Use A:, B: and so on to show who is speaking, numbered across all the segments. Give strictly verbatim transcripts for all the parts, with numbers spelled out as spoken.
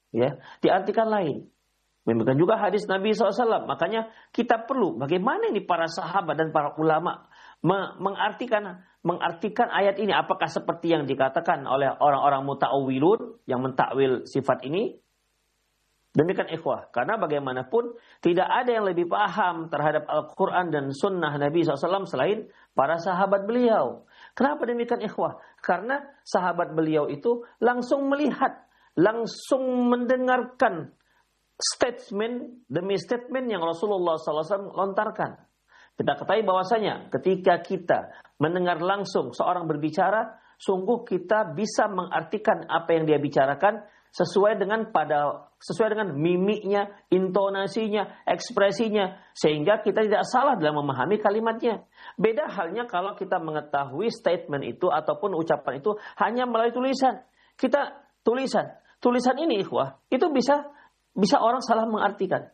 A: ya, diartikan lain. Demikian juga hadis Nabi shallallahu alaihi wasallam. Makanya kita perlu bagaimana ini para sahabat dan para ulama mengartikan mengartikan ayat ini. Apakah seperti yang dikatakan oleh orang-orang muta'awwilun yang mentakwil sifat ini? Demikian ikhwah. Karena bagaimanapun tidak ada yang lebih paham terhadap Al-Quran dan Sunnah Nabi shallallahu alaihi wasallam selain para sahabat beliau. Kenapa demikian ikhwah? Karena sahabat beliau itu langsung melihat, langsung mendengarkan statement demi statement yang Rasulullah shallallahu alaihi wasallam lontarkan. Kita ketahui bahwasanya ketika kita mendengar langsung seorang berbicara, sungguh kita bisa mengartikan apa yang dia bicarakan sesuai dengan pada sesuai dengan mimiknya, intonasinya, ekspresinya, sehingga kita tidak salah dalam memahami kalimatnya. Beda halnya kalau kita mengetahui statement itu ataupun ucapan itu hanya melalui tulisan. Kita tulisan, tulisan ini ikhwah, itu bisa bisa orang salah mengartikan.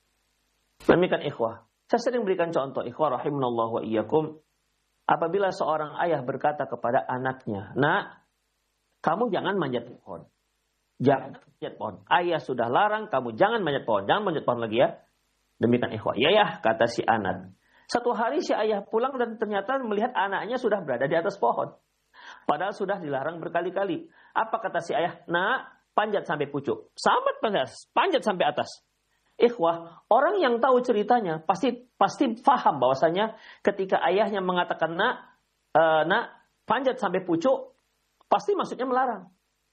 A: Demikian ikhwah. Saya sering berikan contoh, ikhwah rahimanallahu wa iyyakum. Apabila seorang ayah berkata kepada anaknya, "Nak, kamu jangan manjat pohon." Jangan manjat pohon. Ayah sudah larang, kamu jangan manjat pohon. Jangan manjat pohon lagi ya. Demikian ikhwah. Ya ya, kata si anak. Satu hari si ayah pulang dan ternyata melihat anaknya sudah berada di atas pohon. Padahal sudah dilarang berkali-kali. Apa kata si ayah? "Nak, panjat sampai pucuk." Sampai panjat, panjat sampai atas. Ikhwah, orang yang tahu ceritanya pasti pasti paham bahwasanya ketika ayahnya mengatakan nak, e, nak panjat sampai pucuk, pasti maksudnya melarang.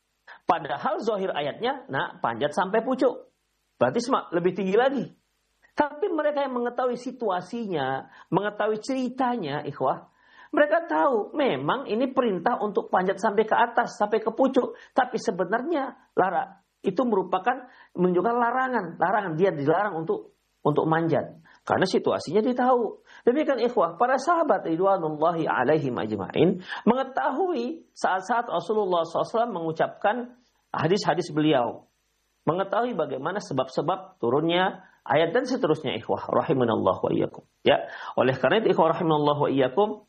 A: Padahal zahir ayatnya nak panjat sampai pucuk, berarti lebih tinggi lagi. Tapi mereka yang mengetahui situasinya, mengetahui ceritanya, ikhwah, mereka tahu memang ini perintah untuk panjat sampai ke atas, sampai ke pucuk, tapi sebenarnya larang. Itu merupakan menunjukkan larangan, larangan dia dilarang untuk untuk manjat karena situasinya dia tahu. Demikian ikhwah, para sahabat ridwanullahi alaihim ajma'in mengetahui saat-saat Rasulullah shallallahu alaihi wasallam mengucapkan hadis-hadis beliau, mengetahui bagaimana sebab-sebab turunnya ayat dan seterusnya ikhwah rahimanallahu wa iyyakum. Ya, oleh karena itu ikhwah rahimanallahu wa iyyakum,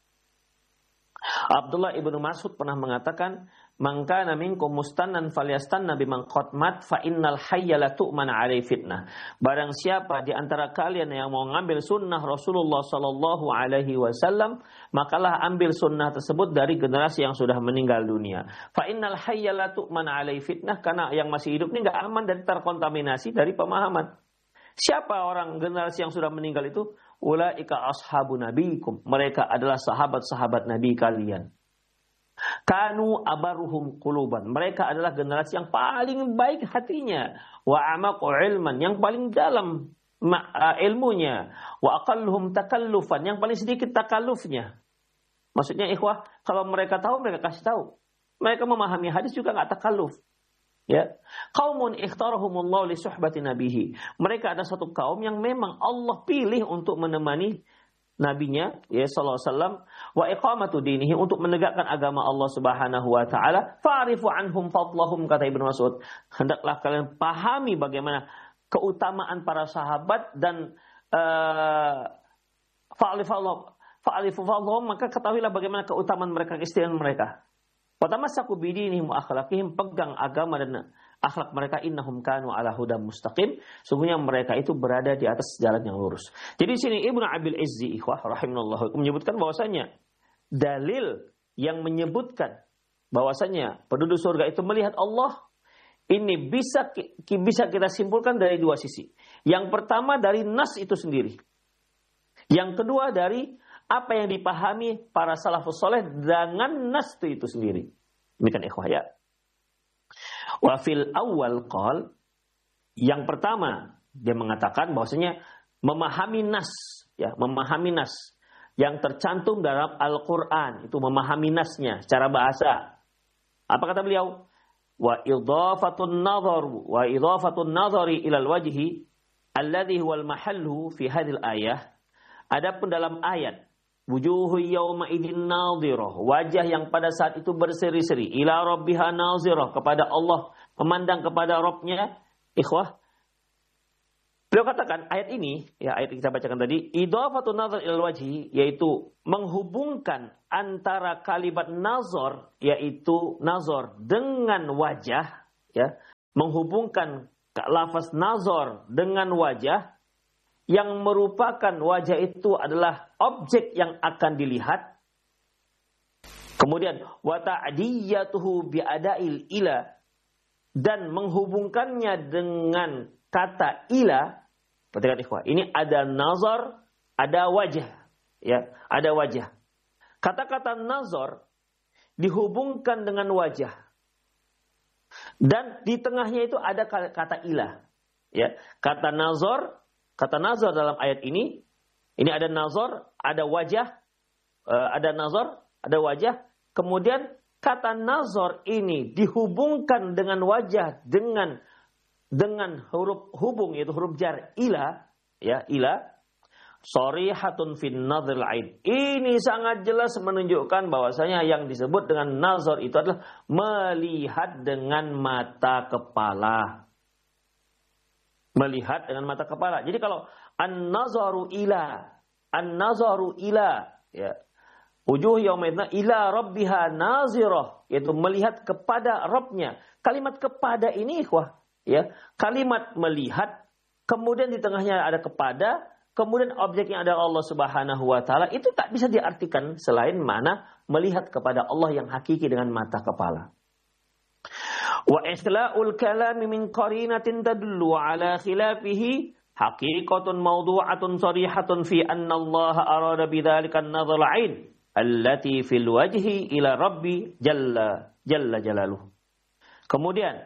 A: Abdullah ibnu Mas'ud pernah mengatakan, "Man kana minkum mustannan falyastanna biman qad mat fa innal hayya la tu'man 'alai fitnah." Barang siapa di antara kalian yang mau ngambil sunnah Rasulullah sallallahu alaihi wasallam, makalah ambil sunnah tersebut dari generasi yang sudah meninggal dunia. Fa innal hayya la tu'man 'alai fitnah, karena yang masih hidup ini enggak aman dan terkontaminasi dari pemahaman. Siapa orang generasi yang sudah meninggal itu? Ulaika ashabu nabiikum. Mereka adalah sahabat-sahabat Nabi kalian. Kanu abaruhum quluban. Mereka adalah generasi yang paling baik hatinya. Wa amaqu ilman. Yang paling dalam ilmunya. Wa aqalluhum takallufan. Yang paling sedikit takallufnya. Maksudnya ikhwah, kalau mereka tahu, mereka kasih tahu. Mereka memahami hadis juga enggak takalluf. Ya, qaumun ikhtarahumullahu li suhbati nabihi. Mereka ada satu kaum yang memang Allah pilih untuk menemani nabinya, ya sallallahu alaihi wasallam, wa iqamatu dinihi, untuk menegakkan agama Allah Subhanahu wa taala. Fa'rifu anhum fadlahum, kata Ibnu Mas'ud. Hendaklah kalian pahami bagaimana keutamaan para sahabat dan uh, fa'rifu fa'rifu fadlahum, maka ketahuilah bagaimana keutamaan mereka, keistimewaannya mereka. Watamassaku bidinihim wa akhlaqihim, pegang agama dan akhlak mereka, innahum kanu ala hudam mustaqim, sungguhnya mereka itu berada di atas jalan yang lurus. Jadi di sini Ibnu Abil Izzi ikhwah rahimahullah menyebutkan bahwasanya dalil yang menyebutkan bahwasanya penduduk surga itu melihat Allah, ini bisa bisa kita simpulkan dari dua sisi. Yang pertama dari nas itu sendiri. Yang kedua dari apa yang dipahami para salafus soleh dengan nas itu sendiri. Demikian ikhwah ya. Wa fil awal qal, yang pertama dia mengatakan bahwasanya memahami nas, ya, memahami nas yang tercantum dalam Al-Qur'an, itu memahami nasnya secara bahasa. Apa kata beliau? Wa idhafatun nazar wa idhafatun nazari ila al-wajhi alladhi huwa al-mahallu fi hadhil ayah. Adapun dalam ayat wujuhu yawma idin nadhirah, wajah yang pada saat itu berseri-seri, ila rabbiha nadhirah, kepada Allah, memandang kepada Rabbnya, ikhwah. Beliau katakan ayat ini, ya ayat yang kita bacakan tadi, idhafatun nazar ilal wajhi, yaitu menghubungkan antara kalimat nazar, yaitu nazar dengan wajah, ya. menghubungkan lafaz nazar dengan wajah yang merupakan wajah itu adalah objek yang akan dilihat. Kemudian wa ta'diyatuhu bi adail ila, dan menghubungkannya dengan kata ila. Perhatikan ikhwah, ini ada nazar, ada wajah, ya, ada wajah. Kata-kata nazar dihubungkan dengan wajah. Dan di tengahnya itu ada kata ilah. Ya, kata nazar, kata nazar dalam ayat ini, ini ada nazar, ada wajah, uh, ada nazar, ada wajah. Kemudian kata nazar ini dihubungkan dengan wajah dengan dengan huruf hubung, yaitu huruf jar ilah, ya, ilah. Sharihatun fin nadhil ain. Ini sangat jelas menunjukkan bahwasanya yang disebut dengan nazar itu adalah melihat dengan mata kepala. Melihat dengan mata kepala. Jadi kalau an-nazaru ila, an-nazaru ila, ya. Wujuh yaumaidna ila rabbiha nazirah, yaitu melihat kepada Rabbnya. Kalimat kepada ini ikhwah, ya. Kalimat melihat, kemudian di tengahnya ada kepada, kemudian objeknya adalah Allah Subhanahu wa taala, itu tak bisa diartikan selain mana melihat kepada Allah yang hakiki dengan mata kepala. Wa ikhla'ul kalami min qarinatin tadullu ala khilafihi haqiqatun mawdu'atun sharihatun fi anna Allah arada bidzalika an-nazar al-'ain allati fil wajhi ila rabbi jalla jalla jalaluhu. Kemudian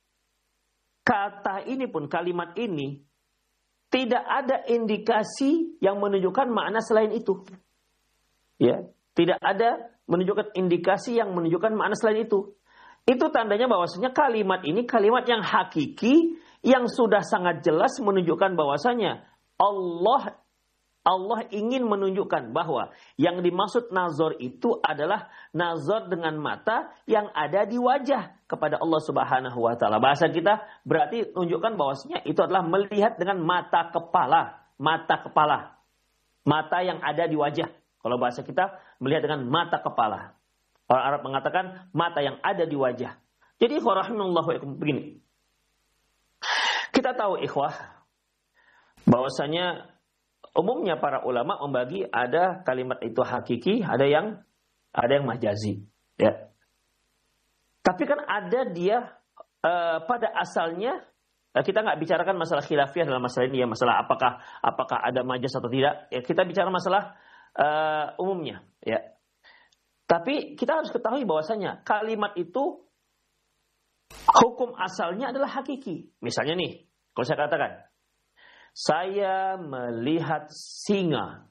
A: kata ini pun, kalimat ini tidak ada indikasi yang menunjukkan makna selain itu. Ya, tidak ada menunjukkan indikasi yang menunjukkan makna selain itu. Itu tandanya bahwasanya kalimat ini kalimat yang hakiki, yang sudah sangat jelas menunjukkan bahwasanya Allah Allah ingin menunjukkan bahwa yang dimaksud nazar itu adalah nazar dengan mata yang ada di wajah kepada Allah Subhanahu wa taala. Bahasa kita berarti menunjukkan bahwasanya itu adalah melihat dengan mata kepala, mata kepala. Mata yang ada di wajah. Kalau bahasa kita melihat dengan mata kepala. Orang Arab mengatakan mata yang ada di wajah. Jadi ikhwah rahimallahu ikum, begini. Kita tahu ikhwah bahwasanya umumnya para ulama membagi ada kalimat itu hakiki, ada yang ada yang majazi, ya. Tapi kan ada dia uh, pada asalnya uh, kita nggak bicarakan masalah khilafiyah dalam masalah ini, ya, masalah apakah apakah ada majaz atau tidak. Ya, kita bicara masalah uh, umumnya, ya. Tapi kita harus ketahui bahwasanya kalimat itu hukum asalnya adalah hakiki. Misalnya nih, kalau saya katakan saya melihat singa.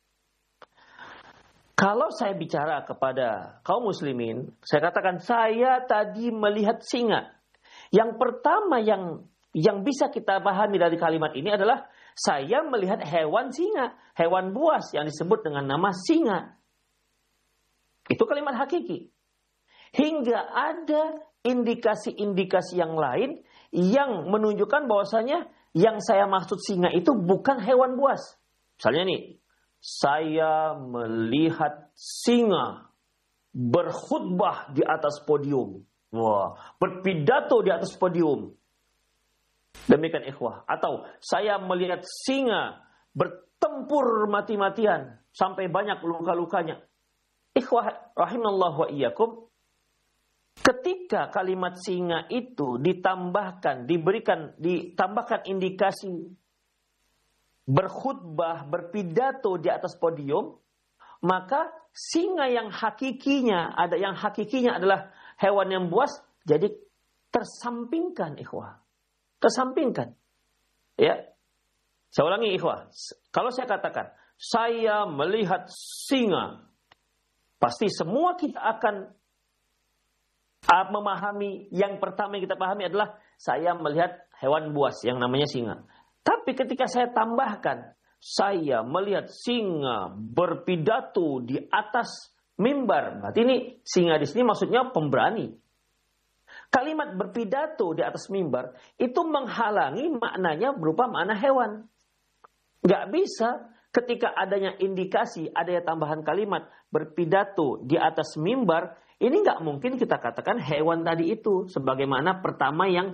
A: Kalau saya bicara kepada kaum muslimin, saya katakan saya tadi melihat singa. Yang pertama yang yang bisa kita pahami dari kalimat ini adalah saya melihat hewan singa, hewan buas yang disebut dengan nama singa. Itu kalimat hakiki. Hingga ada indikasi-indikasi yang lain yang menunjukkan bahwasanya yang saya maksud singa itu bukan hewan buas. Misalnya nih, saya melihat singa berkhutbah di atas podium. Wah, berpidato di atas podium. Demikian ikhwah. Atau saya melihat singa bertempur mati-matian sampai banyak luka-lukanya. Ikhwah rahimallahu wa iyyakum. Ketika kalimat singa itu ditambahkan, diberikan, ditambahkan indikasi berkhutbah, berpidato di atas podium, maka singa yang hakikinya, ada yang hakikinya adalah hewan yang buas, jadi tersampingkan ikhwah. Tersampingkan. Ya. Saya ulangi ikhwah. Kalau saya katakan, saya melihat singa, pasti semua kita akan memahami, yang pertama yang kita pahami adalah saya melihat hewan buas yang namanya singa. Tapi ketika saya tambahkan, saya melihat singa berpidato di atas mimbar, berarti ini singa di sini maksudnya pemberani. Kalimat berpidato di atas mimbar itu menghalangi maknanya berupa makna hewan. Gak bisa ketika adanya indikasi, adanya tambahan kalimat berpidato di atas mimbar, ini nggak mungkin kita katakan hewan tadi itu sebagaimana pertama yang kita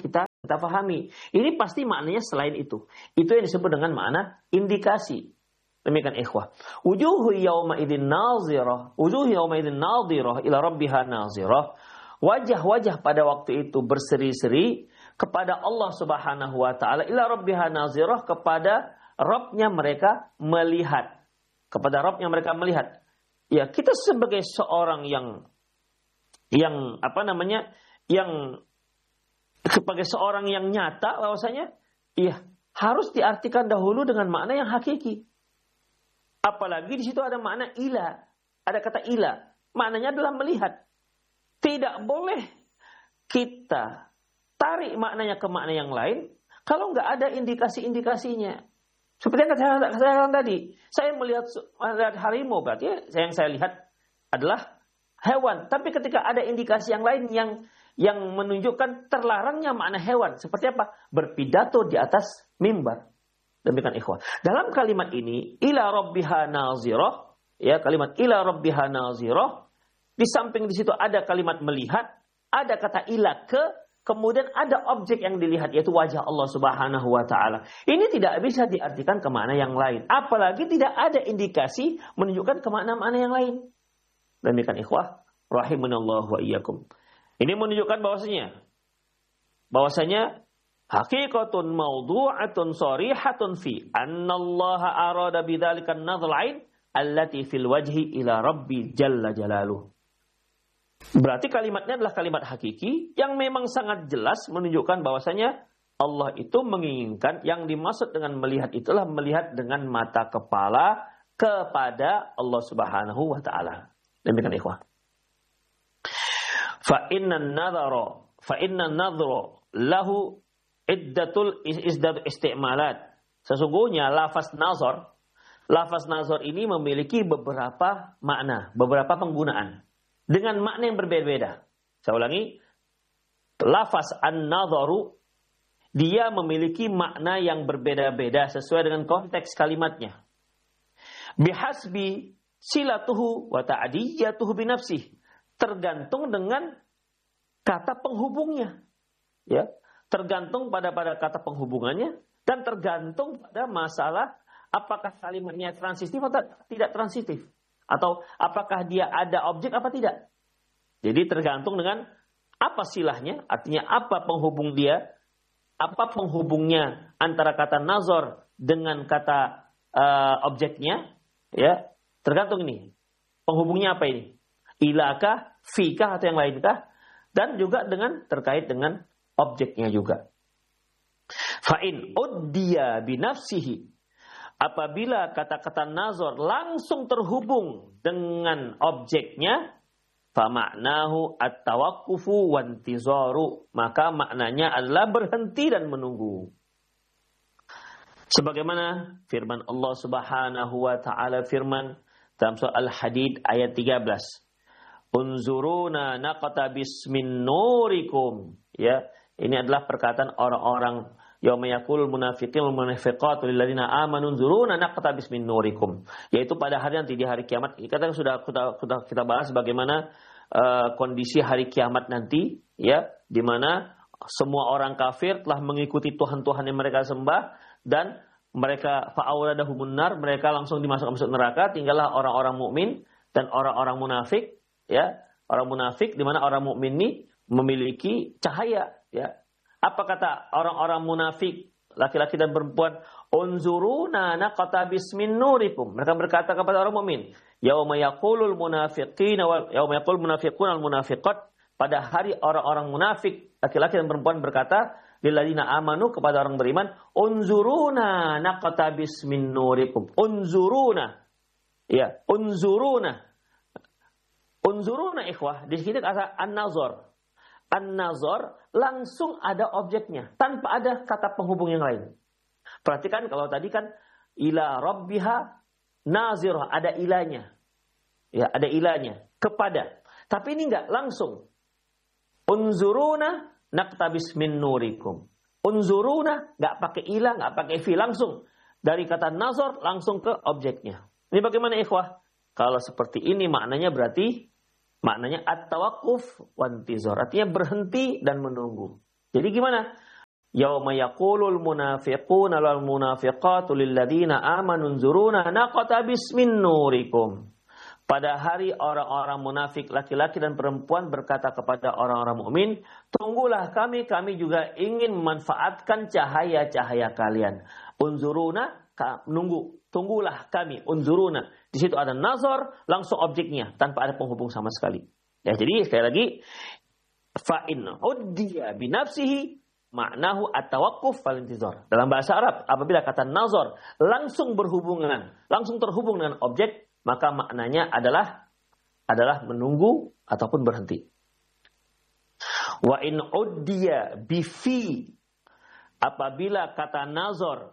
A: kita pahami. Ini pasti maknanya selain itu. Itu yang disebut dengan makna indikasi. Demikian ikhwah. Wujuhu yawma idzin nazirah, wujuhu yawma idzin nadhirah ila rabbiha nazirah. Wajah-wajah pada waktu itu berseri-seri kepada Allah Subhanahu wa taala, ila rabbiha nazirah, kepada Rabb-nya mereka melihat. Kepada Rabb-nya mereka melihat. Ya, kita sebagai seorang yang yang apa namanya? yang sebagai seorang yang nyata bahwasanya iya, harus diartikan dahulu dengan makna yang hakiki. Apalagi di situ ada makna ila, ada kata ila, maknanya adalah melihat. Tidak boleh kita tarik maknanya ke makna yang lain kalau nggak ada indikasi-indikasinya. Seperti yang saya katakan tadi, saya melihat, melihat harimau, berarti yang saya lihat adalah hewan. Tapi ketika ada indikasi yang lain yang yang menunjukkan terlarangnya makna hewan, seperti apa? Berpidato di atas mimbar. Demikian ikhwan. Dalam kalimat ini, ila rabbiha nazirah, ya, kalimat ila rabbiha nazirah, di samping di situ ada kalimat melihat, ada kata ila ke, kemudian ada objek yang dilihat, yaitu wajah Allah Subhanahu wa taala. Ini tidak bisa diartikan ke makna yang lain, apalagi tidak ada indikasi menunjukkan ke makna-makna yang lain. Demikian ikhwah rahimanallahu wa iyyakum. Ini menunjukkan bahwasanya bahwasanya haqiqatun mawdu'atun sharihatun fi annallaha arada bidzalika an-nadhal 'ain allati fil wajhi ila rabbi jalla jalaluh. Berarti kalimatnya adalah kalimat hakiki yang memang sangat jelas menunjukkan bahwasanya Allah itu menginginkan, yang dimaksud dengan melihat itulah melihat dengan mata kepala kepada Allah Subhanahu wa taala. Demikian ikhwah. Fa innan nadhara fa innan nadhara lahu iddatul izdad isti'malat. Sesungguhnya lafaz nazar, lafaz nazar ini memiliki beberapa makna, beberapa penggunaan dengan makna yang berbeda-beda. Saya ulangi, lafaz an-nadharu dia memiliki makna yang berbeda-beda sesuai dengan konteks kalimatnya. Bihasbi silatuhu wa ta'diyatuhu binafsihi, tergantung dengan kata penghubungnya, ya, tergantung pada pada kata penghubungannya, dan tergantung pada masalah apakah kalimatnya transitif atau tidak transitif, atau apakah dia ada objek apa tidak. Jadi tergantung dengan apa silahnya, artinya apa penghubung dia, apa penghubungnya antara kata nazar dengan kata uh, objeknya, ya, tergantung ini penghubungnya apa ini, ilakah, fikah atau yang lainkah, dan juga dengan terkait dengan objeknya juga. Fa'in uddiya binafsihi, apabila kata-kata nazar langsung terhubung dengan objeknya, famaknahu at-tawaqqufu wantizaru, maka maknanya adalah berhenti dan menunggu. Sebagaimana firman Allah Subhanahu wa taala, firman dalam surah Al-Hadid ayat tiga belas. Unzuruna naqtabis min nurikum. Ya, ini adalah perkataan orang-orang yauma yaqul munafiqin wal munafiqat lil ladzina amanu unzuruna naqtabis min nurikum. Yaitu pada hari nanti, di hari kiamat. Kita sudah kita, kita bahas bagaimana uh, kondisi hari kiamat nanti, ya, di mana semua orang kafir telah mengikuti tuhan-tuhan yang mereka sembah dan mereka fa'awradahumun nar, mereka langsung dimasukkan masuk neraka, tinggallah orang-orang mukmin dan orang-orang munafik. Ya, orang munafik, di mana orang mukmin ini memiliki cahaya. Ya, apa kata orang-orang munafik, laki-laki dan perempuan? Unzuruna naqtabis min nurikum. Mereka berkata kepada orang mukmin, yauma yaqulul munafiqina wal yauma yaqul munafiquna wal munafiqat, pada hari orang-orang munafik, laki-laki dan perempuan berkata, lil ladzina amanu, kepada orang beriman, unzuruna naqtabis min nurikum. Unzuruna. Ya, unzuruna. Unzuruna ikhwah, di sini kata an-nazar. An-nazar langsung ada objeknya, tanpa ada kata penghubung yang lain. Perhatikan kalau tadi kan ila rabbiha nazirah, ada ilahnya. Ya, ada ilahnya, kepada. Tapi ini enggak langsung. Unzuruna naqtabis min nurikum. Unzuruna enggak pakai ilah, enggak pakai fi, langsung dari kata nazar langsung ke objeknya. Ini bagaimana ikhwah? Kalau seperti ini maknanya berarti maknanya at-tawaqquf wantizar, artinya berhenti dan menunggu. Jadi gimana? Yauma yaqulul munafiquna wal munafiqatu lil ladzina amanu unzuruna naqtabis min nurikum. Pada hari orang-orang munafik laki-laki dan perempuan berkata kepada orang-orang mukmin, tunggulah kami, kami juga ingin memanfaatkan cahaya-cahaya kalian. Unzuruna, menunggu, tunggulah kami, unzuruna. Di situ ada nazar, langsung objeknya, tanpa ada penghubung sama sekali. Ya, jadi sekali lagi, fa'in uddiya binafsihi, maknahu at-tawaqquf wal intizar. Dalam bahasa Arab, apabila kata nazar langsung berhubungan, langsung terhubung dengan objek, maka maknanya adalah adalah menunggu ataupun berhenti. Wa in uddiya bi fi, apabila kata nazar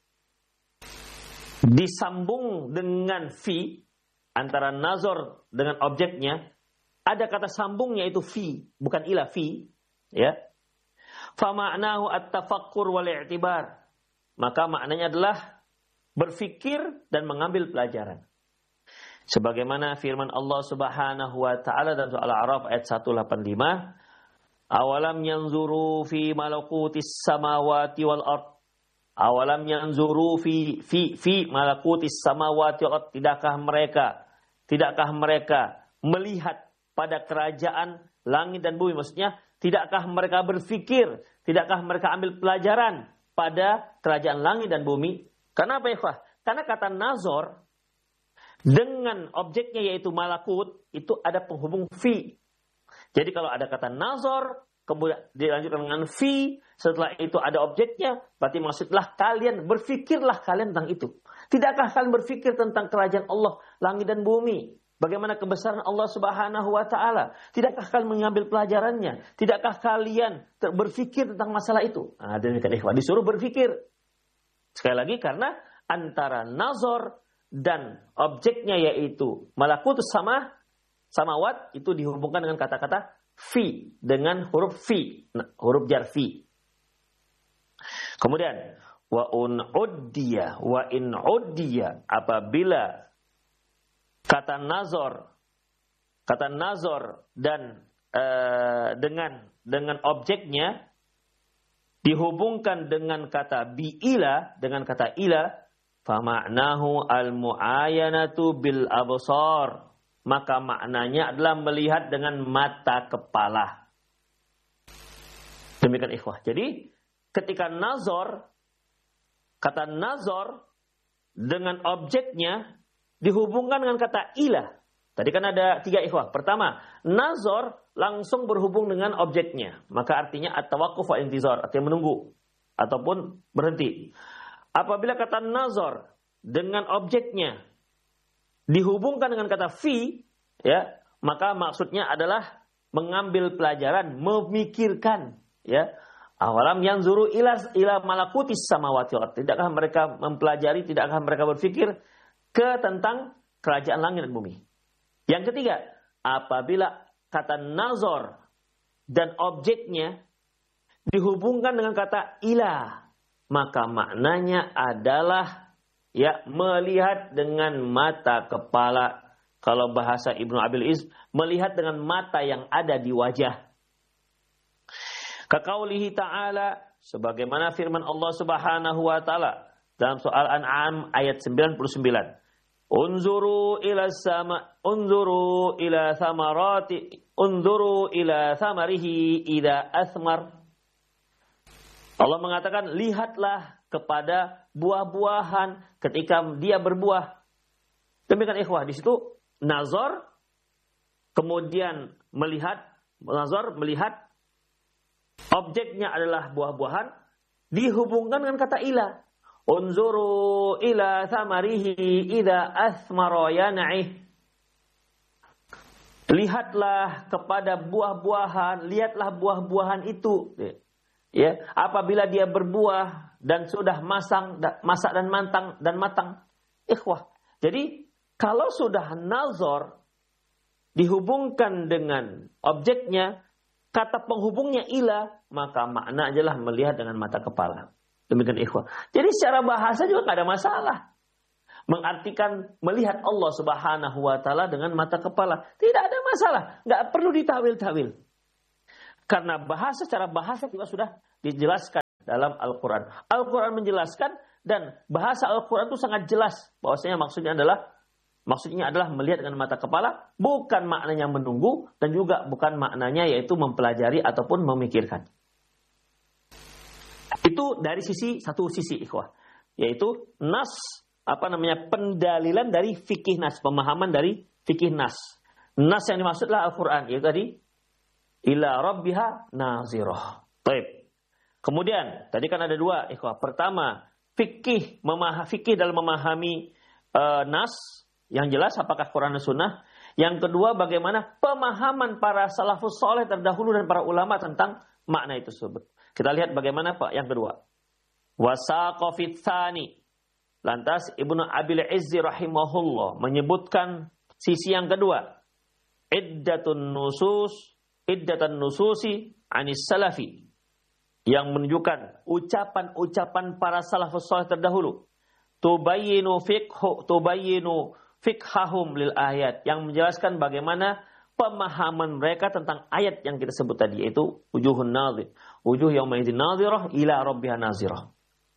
A: disambung dengan fi, antara nazar dengan objeknya ada kata sambungnya itu fi, bukan ila fi, ya. Fa ma'nahu at-tafakkur wal i'tibar, maka maknanya adalah berfikir dan mengambil pelajaran. Sebagaimana firman Allah Subhanahu wa taala dalam surah Al-A'raf ayat seratus delapan puluh lima, awalam yanzuru fi malakutis samawati wal ard, awalam yanzuru fi fi fi malakutis samawati wal ard, tidakkah mereka tidakkah mereka melihat pada kerajaan langit dan bumi, maksudnya tidakkah mereka berfikir, tidakkah mereka ambil pelajaran pada kerajaan langit dan bumi? Kenapa ya? Karena kata nazar dengan objeknya yaitu malakut itu ada penghubung fi. Jadi kalau ada kata nazar kemudian dilanjutkan dengan fi, setelah itu ada objeknya, berarti maksudlah kalian berfikirlah kalian tentang itu. Tidakkah kalian berfikir tentang kerajaan Allah langit dan bumi? Bagaimana kebesaran Allah Subhanahu wa taala? Tidakkah kalian mengambil pelajarannya? Tidakkah kalian berfikir tentang masalah itu? Nah, demikian ikhwan, disuruh berfikir. Sekali lagi karena antara nazar dan objeknya yaitu malakutus sama samawat itu dihubungkan dengan kata-kata fi, dengan huruf fi, nah, huruf jar fi. Kemudian wa un uddiya wa in uddiya, apabila kata nazar kata nazar dan uh, dengan dengan objeknya dihubungkan dengan kata bi'ila, dengan kata ila, fama'nahu al-mu'ayanatu bil absar, maka maknanya adalah melihat dengan mata kepala. Demikian ikhwah. Jadi ketika nazar, kata nazar dengan objeknya dihubungkan dengan kata ilah. Tadi kan ada tiga ikhwah. Pertama, nazar langsung berhubung dengan objeknya, maka artinya at-tawaqquf wa intizar, artinya menunggu ataupun berhenti. Apabila kata nazar dengan objeknya dihubungkan dengan kata fi, ya, maka maksudnya adalah mengambil pelajaran, memikirkan, ya. Awalam yanzuru ila ila malakutis samawati wal ard. Tidakkah mereka mempelajari, tidakkah mereka berfikir ke tentang kerajaan langit dan bumi? Yang ketiga, apabila kata nazar dan objeknya dihubungkan dengan kata ilah, maka maknanya adalah ya melihat dengan mata kepala. Kalau bahasa Ibnu Abil Izz, melihat dengan mata yang ada di wajah. Kaqaulihi ta'ala, sebagaimana firman Allah Subhanahu wa taala dalam soal An'am ayat sembilan puluh sembilan. Unzuru ila sama unzuru ila thamarati unzuru ila thamarihi idza asmar. Allah mengatakan, lihatlah kepada buah-buahan ketika dia berbuah. Demikian ikhwah, di situ nazar, kemudian melihat, nazar melihat, objeknya adalah buah-buahan, dihubungkan dengan kata ila. Unzuru ila thamarihi idza asmara yan'ih. Lihatlah kepada buah-buahan, lihatlah buah-buahan itu. Ya, apabila dia berbuah dan sudah masang, masak dan matang dan matang. Ikhwah. Jadi kalau sudah nazar dihubungkan dengan objeknya, kata penghubungnya ila, maka makna adalah melihat dengan mata kepala. Demikian ikhwah. Jadi secara bahasa juga tidak ada masalah. Mengartikan melihat Allah Subhanahu wa taala dengan mata kepala. Tidak ada masalah. Nggak perlu ditawil-tawil. Karena bahasa secara bahasa juga sudah dijelaskan dalam Al-Quran. Al-Quran menjelaskan dan bahasa Al-Quran itu sangat jelas. Bahwasanya maksudnya adalah maksudnya adalah melihat dengan mata kepala, bukan maknanya menunggu dan juga bukan maknanya yaitu mempelajari ataupun memikirkan. Itu dari sisi satu sisi ikhwah, yaitu nas apa namanya pendalilan dari fikih nas, pemahaman dari fikih nas. Nas yang dimaksudlah Al-Quran, yaitu tadi ila rabbiha nazirah. Baik. Kemudian tadi kan ada dua ikhwah. Pertama, fikih memahami fikih dalam memahami uh, nas yang jelas apakah Quran dan Sunnah. Yang kedua, bagaimana pemahaman para salafus soleh terdahulu dan para ulama tentang makna itu tersebut. Kita lihat bagaimana Pak yang kedua. Wasaqa fit tsani. Lantas Ibnu Abil Izzi rahimahullah menyebutkan sisi yang kedua. Iddatun nusus, iddatun nususi anis salafi. Yang menunjukkan ucapan-ucapan para salafus soleh terdahulu. Tubayyinu fiqhu, tubayyinu fiqhahum lil ayat, yang menjelaskan bagaimana pemahaman mereka tentang ayat yang kita sebut tadi, yaitu wujuhun nadhir, wujuh yauma idzin nadhirah ila rabbiha nazirah.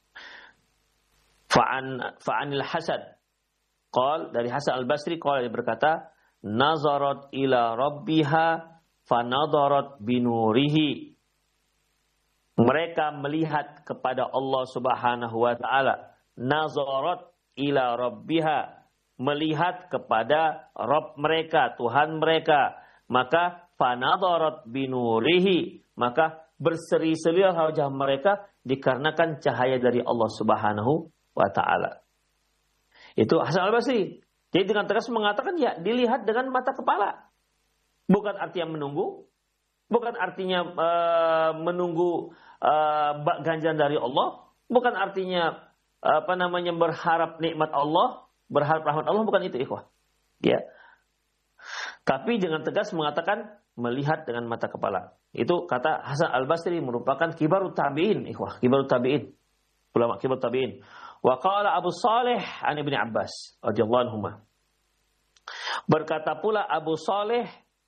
A: Fa'an fa'anil Hasan qal, dari Hasan Al-Basri qala, dia berkata nazarat ila rabbiha fanadarat binurihi, mereka melihat kepada Allah Subhanahu wa taala, nazarat ila rabbiha, melihat kepada Rabb mereka, Tuhan mereka, maka fanadarat binurihi, maka berseri-serilah wajah mereka dikarenakan cahaya dari Allah Subhanahu wa taala. Itu Hasan Al-Basri. Jadi dengan tegas mengatakan ya dilihat dengan mata kepala. Bukan artinya menunggu, bukan artinya uh, menunggu uh, ganjaran dari Allah, bukan artinya uh, apa namanya berharap nikmat Allah, berharap rahmat Allah, bukan itu ikhwah. Ya. Tapi dengan tegas mengatakan melihat dengan mata kepala. Itu kata Hasan Al-Basri, merupakan kibarut tabi'in ikhwah, kibarut tabi'in. Ulama kibarut tabi'in. Wa qala Abu Saleh an Ibnu Abbas radhiyallahu anhuma. Berkata pula Abu Saleh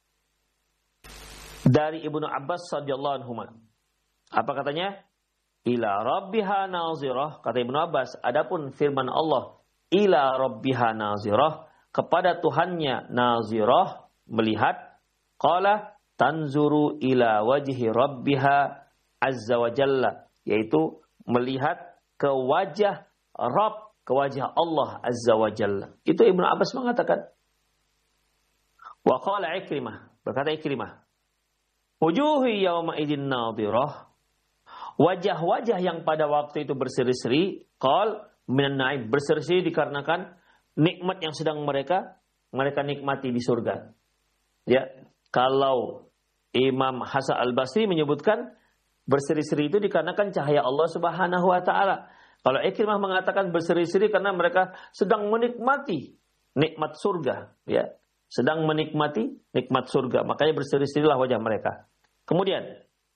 A: dari Ibnu Abbas radhiyallahu anhuma. Apa katanya? Ila rabbiha nazirah, kata Ibnu Abbas, adapun firman Allah ila rabbiha nazirah, kepada Tuhannya nazirah, melihat, qala tanzuru ila wajhi rabbiha azza wa jalla, yaitu melihat ke wajah Rabb, ke wajah Allah azza wa jalla. Itu Ibnu Abbas mengatakan. Wa qala Ikrimah, berkata Ikrimah, wujuhu yawma idzin nadhirah, wajah-wajah yang pada waktu itu berseri-seri, qal minan na'im, berseri-seri dikarenakan nikmat yang sedang mereka mereka nikmati di surga. Ya, kalau Imam Hasan Al-Basri menyebutkan berseri-seri itu dikarenakan cahaya Allah Subhanahu wa taala. Kalau Ikrimah mengatakan berseri-seri karena mereka sedang menikmati nikmat surga, ya. Sedang menikmati nikmat surga, makanya berseri-serilah wajah mereka. Kemudian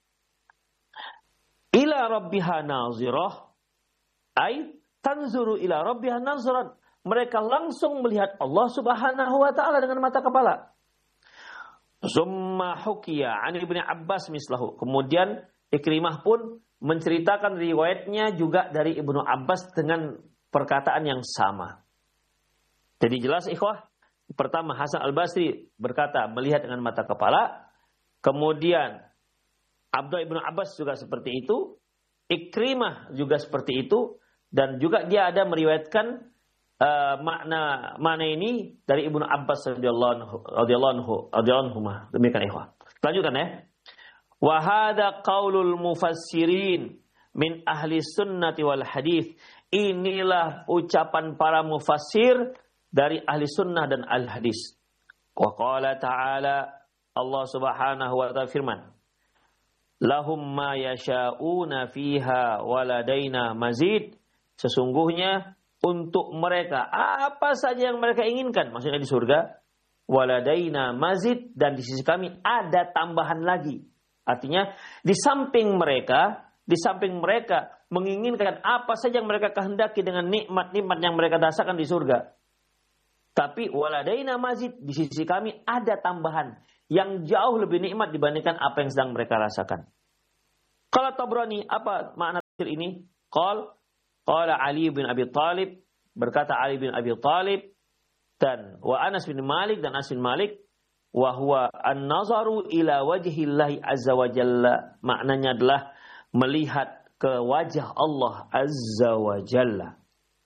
A: ila rabbiha nazirah, ay tanzuru ila rabbiha nazran, mereka langsung melihat Allah Subhanahu wa taala dengan mata kepala. Summa hukiya an Ibnu Abbas mislahu, kemudian Ikrimah pun menceritakan riwayatnya juga dari Ibnu Abbas dengan perkataan yang sama. Jadi jelas ikhwah, pertama Hasan Al-Basri berkata melihat dengan mata kepala, kemudian Abdullah Ibnu Abbas juga seperti itu, Ikrimah juga seperti itu, dan juga dia ada meriwayatkan uh, makna makna ini dari Ibnu Abbas radhiyallahu anhu radhiyallahu anhu. Demikian ikhwah. Lanjutkan ya. Wa hadza qaulul mufassirin min ahli sunnati wal hadis. Inilah ucapan para mufassir dari ahli sunnah dan al hadis. Wa qala ta'ala, Allah Subhanahu wa ta'ala firman, lahum ma yasha'una fiha waladaina mazid, sesungguhnya untuk mereka apa saja yang mereka inginkan, maksudnya di surga, waladaina mazid, dan di sisi kami ada tambahan lagi. Artinya di samping mereka, di samping mereka menginginkan apa saja yang mereka kehendaki dengan nikmat-nikmat yang mereka rasakan di surga, tapi waladaina mazid, di sisi kami ada tambahan yang jauh lebih nikmat dibandingkan apa yang sedang mereka rasakan. Kalau Tabrani, apa makna ini qal qala Ali bin Abi Thalib, berkata Ali bin Abi Thalib, dan wa Anas bin Malik, dan Anas bin Malik, wa huwa an-nazaru ila wajhillahi azza wa jalla, maknanya adalah melihat ke wajah Allah azza wa jalla.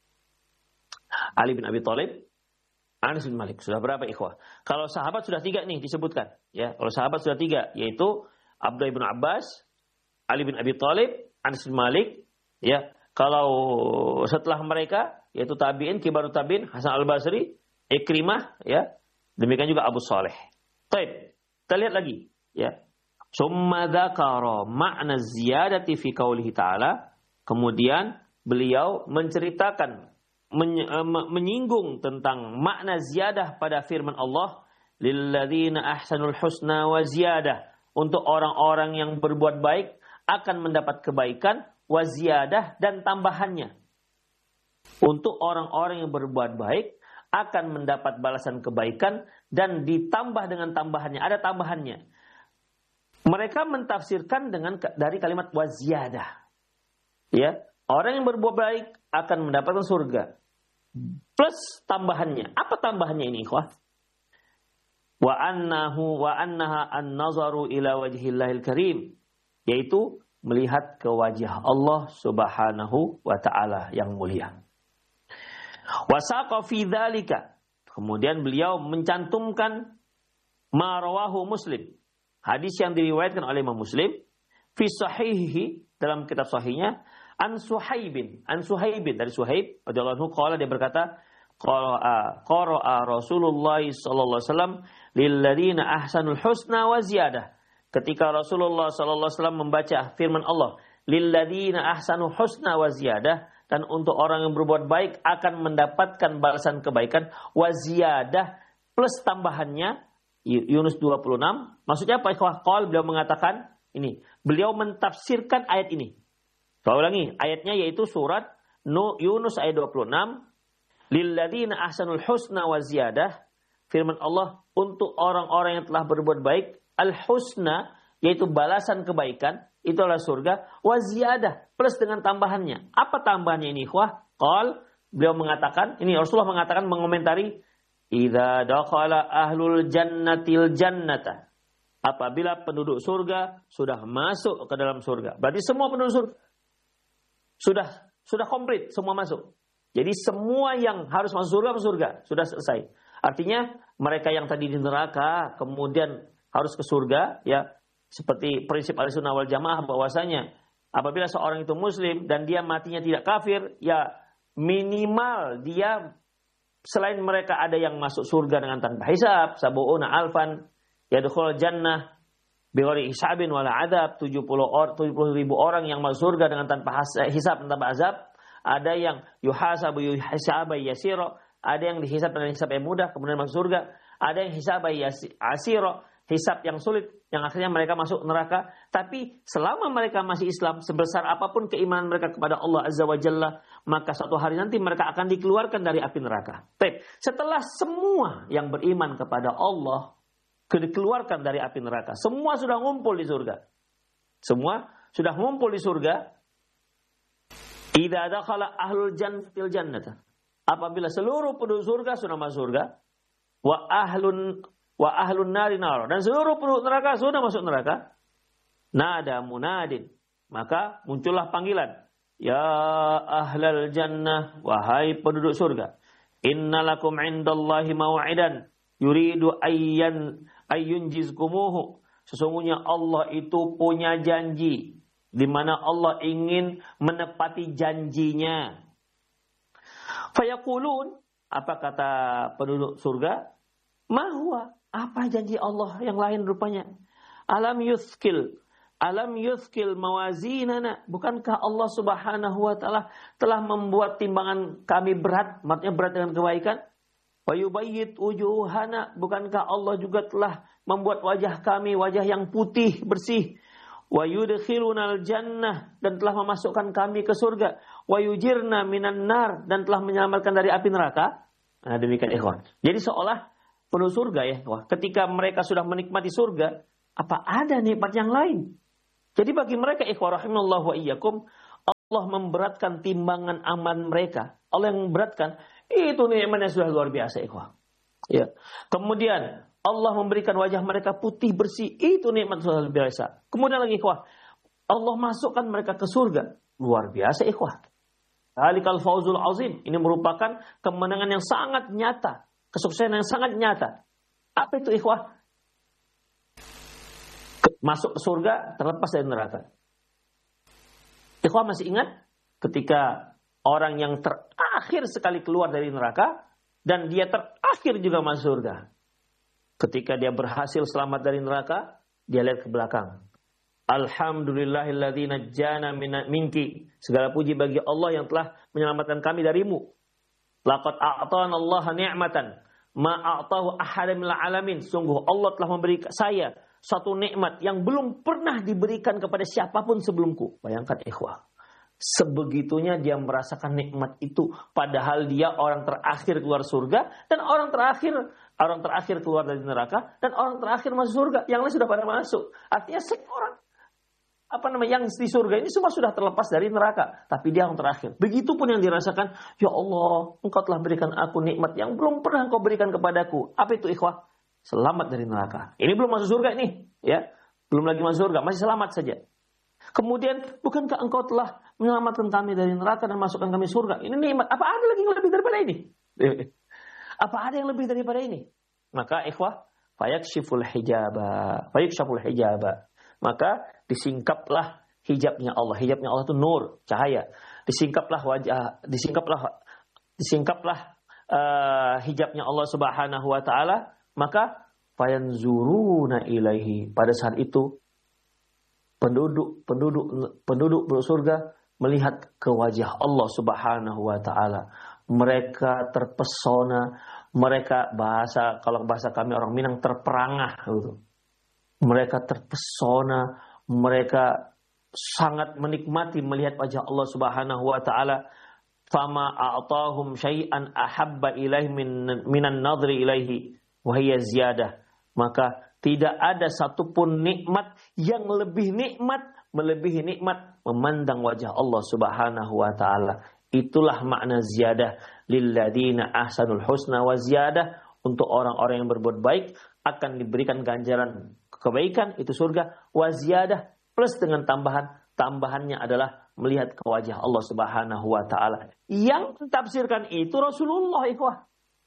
A: Ali bin Abi Thalib, Anas bin Malik, sudah berapa ikhwah? Kalau sahabat sudah tiga nih disebutkan, ya. Kalau sahabat sudah tiga, yaitu Abdullah bin Abbas, Ali bin Abi Thalib, Anas bin Malik, ya. Kalau setelah mereka, yaitu tabi'in, kibarut tabi'in, Hasan al-Basri, Ikrimah, ya. Demikian juga Abu Saleh. Baik, kita lihat lagi, ya. Summa dzakara ma'na ziyadati fi qaulihi ta'ala. Kemudian beliau menceritakan, menyinggung tentang makna ziyadah pada firman Allah, lilladzina ahsanul husna wa ziyadah. Untuk orang-orang yang berbuat baik akan mendapat kebaikan, wa ziyadah, dan tambahannya. Untuk orang-orang yang berbuat baik akan mendapat balasan kebaikan dan ditambah dengan tambahannya. Ada tambahannya. Mereka mentafsirkan dengan dari kalimat wa ziyadah. Ya, orang yang berbuat baik akan mendapatkan surga. Plus tambahannya. Apa tambahannya ini, ikhwah? Wa annahu wa annaha an-nazaru ila wajhillahil karim, yaitu melihat ke wajah Allah Subhanahu wa taala yang mulia. Wasaqa fi dzalika, kemudian beliau mencantumkan ma rawahu Muslim, hadis yang diriwayatkan oleh Imam Muslim, fi sahihihi, dalam kitab sahihnya, an Suhaibin, an Suhaibin, dari Suhaib radhiyallahu anhu, qala, dia berkata, qara'a qara'a Rasulullah sallallahu alaihi wasallam lilladzina ahsanul husna wa ziyadah. Ketika Rasulullah sallallahu alaihi wasallam membaca firman Allah, lilladzina ahsanul husna wa ziyadah, dan untuk orang yang berbuat baik akan mendapatkan balasan kebaikan, wa ziyadah, plus tambahannya, Yunus dua puluh enam. Maksudnya apa? Qal, beliau mengatakan ini, beliau mentafsirkan ayat ini. Saya ulangi, ayatnya yaitu surat Yunus ayat dua puluh enam. Lilladzina ahsanul husna wa ziyadah, firman Allah, untuk orang-orang yang telah berbuat baik, al-husna, yaitu balasan kebaikan, itu adalah surga, wa ziyadah, plus dengan tambahannya. Apa tambahannya ini, ikhwah? Qal, beliau mengatakan, ini Rasulullah mengatakan, mengomentari, idza dakhala ahlul jannatil jannata, apabila penduduk surga sudah masuk ke dalam surga. Berarti semua penduduk surga sudah sudah komplit, semua masuk. Jadi semua yang harus masuk surga masuk surga, sudah selesai. Artinya mereka yang tadi di neraka kemudian harus ke surga, ya, seperti prinsip Ahlussunnah wal Jamaah bahwasanya apabila seorang itu muslim dan dia matinya tidak kafir, ya minimal dia, selain mereka ada yang masuk surga dengan tanpa hisab, sabuuna alfan yadkhulul jannah bighairi hisabin wala adzab, tujuh puluh ribu orang yang masuk surga dengan tanpa hisab dan tanpa azab. Ada yang yuhasabu yuhasabai yasiro, ada yang dihisab dengan hisab yang mudah kemudian masuk surga, ada yang hisabai asiro, hisab yang sulit yang akhirnya mereka masuk neraka. Tapi selama mereka masih Islam, sebesar apapun keimanan mereka kepada Allah Azza wa Jalla, maka suatu hari nanti mereka akan dikeluarkan dari api neraka. Baik, setelah semua yang beriman kepada Allah dikeluarkan dari api neraka, semua sudah ngumpul di surga. Semua sudah ngumpul di surga. Idza dakhala ahlul jannatil jannata, apabila seluruh penduduk surga sudah masuk surga, wa ahlun wa ahlun nari nar, dan seluruh penduduk neraka sudah masuk neraka, nada munadin, maka muncullah panggilan, ya ahlal jannah, wahai penduduk surga, innalakum indallahi mau'idan yuridu ayyan ayyunjizkumuhu, sesungguhnya Allah itu punya janji di mana Allah ingin menepati janjinya. Fayaqulun, apa kata penduduk surga? Ma huwa, apa janji Allah yang lain rupanya? Alam yuthkil, alam yuthkil mawazinana, bukankah Allah Subhanahu wa taala telah membuat timbangan kami berat, maksudnya berat dengan kebaikan? Wa yubayyit wujuhana, bukankah Allah juga telah membuat wajah kami wajah yang putih bersih? Wa yudkhilunal jannah, dan telah memasukkan kami ke surga. Wa yujirna minan nar, dan telah menyelamatkan dari api neraka. Nah, demikian ikhwan. Jadi seolah penuh surga ya, wah, ketika mereka sudah menikmati surga, apa ada nikmat yang lain? Jadi bagi mereka ikhwan rahimallahu wa iyyakum, Allah memberatkan timbangan aman mereka. Allah yang memberatkan, itu nikmatnya sudah luar biasa, ikhwah. Ya. Kemudian Allah memberikan wajah mereka putih bersih, itu nikmat sudah luar biasa. Kemudian lagi, ikhwah, Allah masukkan mereka ke surga, luar biasa, ikhwah. Dzalikal fauzul azim, ini merupakan kemenangan yang sangat nyata, kesuksesan yang sangat nyata. Apa itu, ikhwah? Masuk ke surga terlepas dari neraka. Ikhwah masih ingat ketika orang yang terakhir sekali keluar dari neraka dan dia terakhir juga masuk surga. Ketika dia berhasil selamat dari neraka, dia lihat ke belakang. Alhamdulillahilladzi najjana minki. Segala puji bagi Allah yang telah menyelamatkan kami darimu. Laqad a'tana Allah ni'matan ma a'tahu ahadan minal alamin. Sungguh Allah telah memberi saya satu nikmat yang belum pernah diberikan kepada siapapun sebelumku. Bayangkan, ikhwah. Sebegitunya dia merasakan nikmat itu. Padahal dia orang terakhir keluar surga. Dan orang terakhir orang terakhir keluar dari neraka. Dan orang terakhir masuk surga. Yang lain sudah pada masuk. Artinya semua orang apa namanya, yang di surga ini semua sudah terlepas dari neraka. Tapi dia yang terakhir. Begitupun yang dirasakan. Ya Allah, engkau telah berikan aku nikmat yang belum pernah engkau berikan kepadaku. Apa itu, ikhwah? Selamat dari neraka. Ini belum masuk surga nih, ya. Belum lagi masuk surga, masih selamat saja. Kemudian, bukankah engkau telah menyelamatkan kami dari neraka dan masukkan kami surga? Ini nikmat. Apa ada lagi yang lebih daripada ini? Apa ada yang lebih daripada ini? Maka, ikhwah, fayakshiful hijaba. Fayakshiful hijaba. Maka disingkaplah hijabnya Allah. Hijabnya Allah itu nur, cahaya. Disingkaplah wajah, disingkaplah disingkaplah uh, hijabnya Allah Subhanahu wa taala. Maka fayanzuruna ilaihi, pada saat itu penduduk penduduk penduduk surga melihat ke wajah Allah Subhanahu wa taala. Mereka terpesona, mereka bahasa kalau bahasa kami orang Minang terperangah gitu. Mereka terpesona, mereka sangat menikmati melihat wajah Allah Subhanahu wa taala. Fama a'tahum syai'an ahabba ilaihi min minan nadri ilaihi wahiyya ziyadah. Maka tidak ada satupun nikmat yang lebih nikmat, melebihi nikmat memandang wajah Allah Subhanahu wa taala. Itulah makna ziyadah, lilladzina ahsanul husna wa ziyadah. Untuk orang-orang yang berbuat baik akan diberikan ganjaran kebaikan, itu surga, wa ziyadah, plus dengan tambahan. Tambahannya adalah melihat ke wajah Allah Subhanahu wa taala. Yang mentafsirkan itu Rasulullah, ikhwah.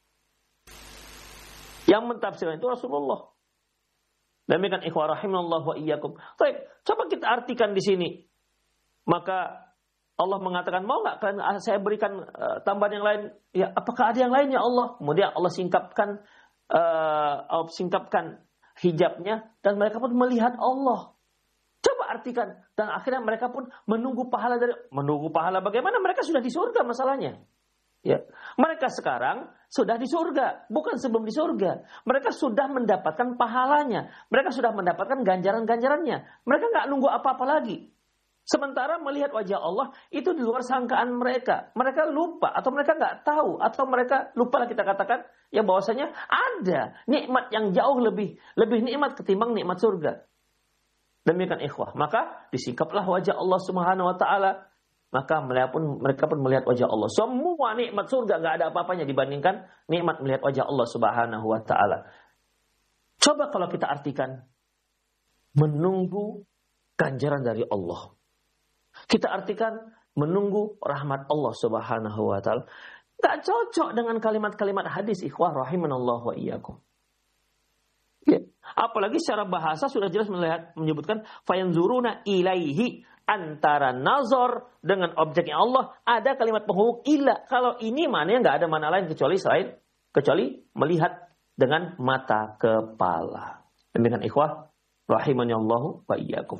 A: Yang mentafsirkan itu Rasulullah. Demikian, ikhwah rahimallahu wa iyyakum. Baik, coba kita artikan di sini. Maka Allah mengatakan, mau nggak kalian saya berikan uh, tambahan yang lain? Ya, apakah ada yang lain ya Allah? Kemudian Allah singkapkan, uh, Allah singkapkan hijabnya dan mereka pun melihat Allah. Coba artikan, dan akhirnya mereka pun menunggu pahala dari menunggu pahala bagaimana? Mereka sudah di surga masalahnya. Ya, mereka sekarang sudah di surga, bukan sebelum di surga. Mereka sudah mendapatkan pahalanya, mereka sudah mendapatkan ganjaran-ganjarannya. Mereka nggak nunggu apa-apa lagi. Sementara melihat wajah Allah itu di luar sangkaan mereka. Mereka lupa atau mereka nggak tahu atau mereka lupa lah kita katakan ya bahwasanya ada nikmat yang jauh lebih lebih nikmat ketimbang nikmat surga. Demikian, ikhwah. Maka disingkaplah wajah Allah Subhanahu wa taala. Maka mereka pun, mereka pun melihat wajah Allah. Semua nikmat surga nggak ada apa-apanya dibandingkan nikmat melihat wajah Allah Subhanahu wa taala. Coba kalau kita artikan menunggu ganjaran dari Allah. Kita artikan menunggu rahmat Allah Subhanahu wa taala. Enggak cocok dengan kalimat-kalimat hadis, ikhwah rahimanallahu wa iyyakum. Ya, apalagi secara bahasa sudah jelas melihat menyebutkan fayanzuruna ilaihi, antara nazar dengan objeknya Allah ada kalimat penghubung ila. Kalau ini mana enggak ada mana lain kecuali selain kecuali melihat dengan mata kepala. Demikian, ikhwah rahimanallahu wa iyyakum.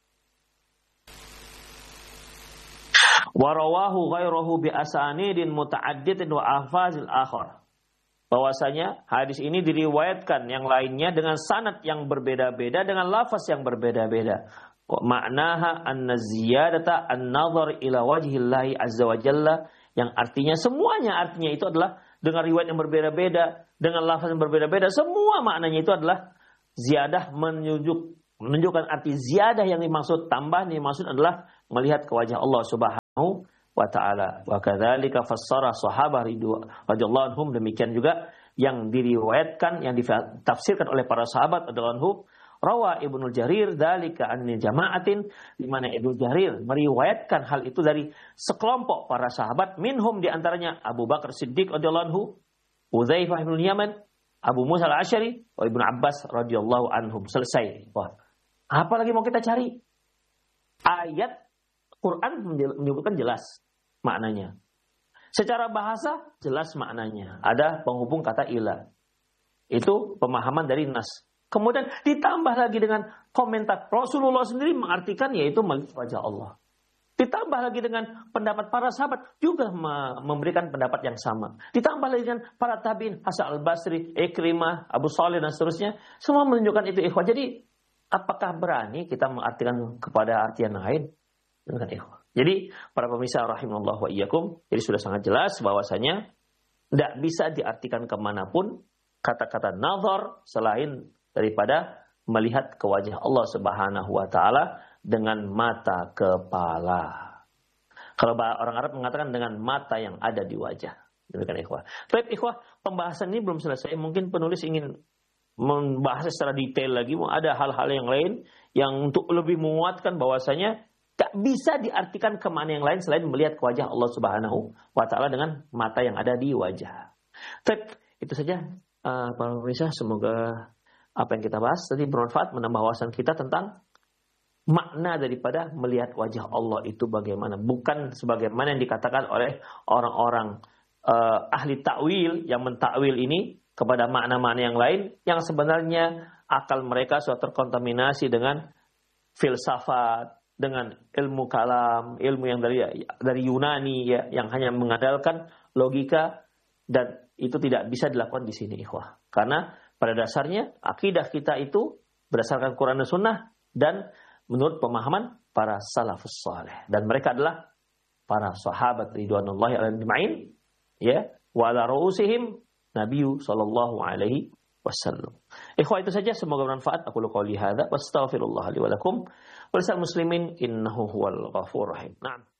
A: Warawahu ghairahu bi asanidin muta'addidatin wa ahfazil akhar. Bahwasanya hadis ini diriwayatkan yang lainnya dengan sanad yang berbeda-beda, dengan lafaz yang berbeda-beda. Maknaha anna ziyadata an-nazar ila wajhillahi azza wa jalla, yang artinya semuanya artinya itu adalah dengan riwayat yang berbeda-beda, dengan lafaz yang berbeda-beda, semua maknanya itu adalah ziyadah, menunjuk menunjukkan arti ziyadah yang dimaksud, tambah yang dimaksud adalah melihat ke wajah Allah Subhanahu Subhanahu wa ta'ala. Wa kadzalika fassara sahabah radhiyallahu anhum, demikian juga yang diriwayatkan, yang ditafsirkan oleh para sahabat radhiyallahu anhum. Rawa Ibnu Jarir dzalika an jama'atin, di mana Ibnu Jarir meriwayatkan hal itu dari sekelompok para sahabat, minhum di antaranya Abu Bakar Siddiq radhiyallahu anhu, Udzaifah bin Yaman, Abu Musa al-Asy'ari, wa Ibnu Abbas radhiyallahu anhum. Selesai. Wah, apa lagi mau kita cari? Ayat Quran menyebutkan jelas maknanya. Secara bahasa jelas maknanya. Ada penghubung kata ila. Itu pemahaman dari nas. Kemudian ditambah lagi dengan komentar Rasulullah sendiri mengartikan yaitu melihat wajah Allah. Ditambah lagi dengan pendapat para sahabat juga memberikan pendapat yang sama. Ditambah lagi dengan para tabi'in, Hasan al-Basri, Ikrimah, Abu Shalih dan seterusnya, semua menunjukkan itu ikhwah. Jadi apakah berani kita mengartikan kepada artian lain? Dengan ikhwah. Jadi para pemirsa rahimallahu wa iyyakum, jadi sudah sangat jelas bahwasanya tidak bisa diartikan kemanapun kata-kata nazar selain daripada melihat ke wajah Allah Subhanahu wa taala dengan mata kepala. Kalau orang Arab mengatakan dengan mata yang ada di wajah. Demikian ikhwah. Baik ikhwah, pembahasan ini belum selesai. Mungkin penulis ingin membahas secara detail lagi. Ada hal-hal yang lain yang untuk lebih menguatkan bahwasanya tak bisa diartikan kemana yang lain selain melihat ke wajah Allah Subhanahu wa taala dengan mata yang ada di wajah. Baik, itu saja uh, para pemirsa, semoga apa yang kita bahas tadi bermanfaat, menambah wawasan kita tentang makna daripada melihat wajah Allah itu bagaimana. Bukan sebagaimana yang dikatakan oleh orang-orang uh, ahli takwil yang mentakwil ini kepada makna-makna yang lain, yang sebenarnya akal mereka sudah terkontaminasi dengan filsafat, dengan ilmu kalam, ilmu yang dari dari Yunani ya, yang hanya mengandalkan logika, dan itu tidak bisa dilakukan di sini ikhwah. Karena pada dasarnya akidah kita itu berdasarkan Quran dan Sunnah dan menurut pemahaman para salafus saleh, dan mereka adalah para sahabat ridwanullahi alaihim ajma'in ya, wa ala ru'usihim nabiyyu sallallahu alaihi wasallam. Ikhwah, itu saja, semoga bermanfaat. Aku qouli hadza wastaghfirullah li wa lakum wa lisal muslimin innahu huwal ghafurur rahim. Naam.